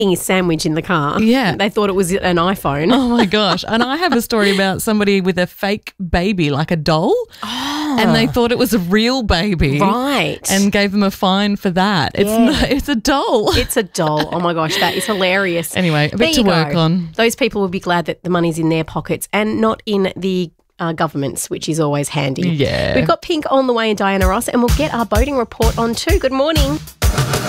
his sandwich in the car. Yeah. They thought it was an iPhone. Oh, my gosh. And I have a story about somebody with a fake baby, like a doll, and they thought it was a real baby. Right. And gave them a fine for that. It's not, it's a doll. It's a doll. Oh, my gosh, that is hilarious. Anyway, a There bit to you work go. on. Those people will be glad that the money's in their pockets and not in the government's, which is always handy. Yeah. We've got Pink on the way and Diana Ross, and we'll get our boating report on too. Good morning.